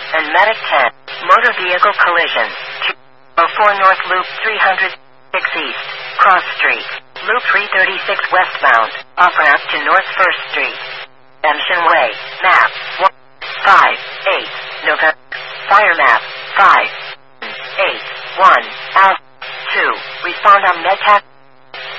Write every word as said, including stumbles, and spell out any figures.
and Medic ten. Motor vehicle collision. two oh four North Loop three oh six East. Cross Street. Loop three thirty-six westbound. Off-ramp to North First Street. Emption Way. Map one five eight. November. Fire map five